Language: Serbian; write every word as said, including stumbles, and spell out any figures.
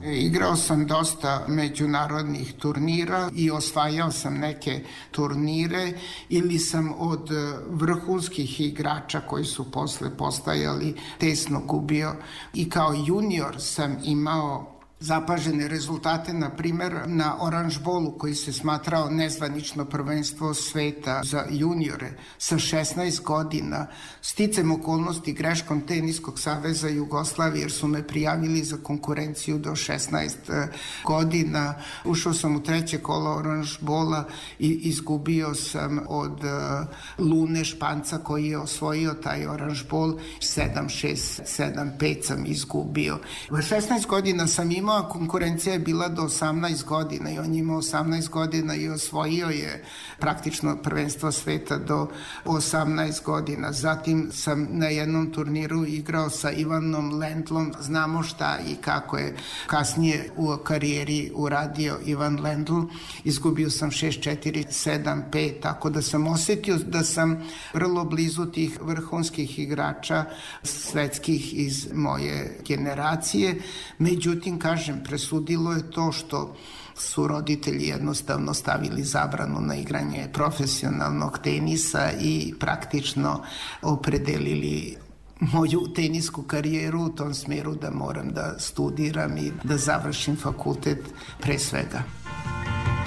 Igrao sam dosta međunarodnih turnira i osvajao sam neke turnire ili sam od vrhunskih igrača koji su posle postajali tesno gubio. I kao junior sam imao zapažene rezultate, na primer na Orange Bowlu koji se smatrao nezvanično prvenstvo sveta za juniore sa šesnaest godina. Sticam okolnosti greškom Teniskog saveza Jugoslavije jer su me prijavili za konkurenciju do šesnaest godina. Ušao sam u treće kolo Orange Bowla i izgubio sam od Lune Španca koji je osvojio taj Orange Bowl. sedam šest, sedam pet sam izgubio. U šesnaest godina sam imao a konkurencija je bila do osamnaest godina i on je imao osamnaest godina i osvojio je praktično prvenstvo sveta do osamnaest godina. Zatim sam na jednom turniru igrao sa Ivanom Lendlom. Znamo šta i kako je kasnije u karijeri uradio Ivan Lendl. Izgubio sam šest četiri, sedam pet, tako da sam osetio da sam vrlo blizu tih vrhunskih igrača svetskih iz moje generacije. Međutim, kažem, presudilo je to što su roditelji jednostavno stavili zabranu na igranje profesionalnog tenisa i praktično opredelili moju tenisku karijeru u tom smeru da moram da studiram i da završim fakultet pre svega.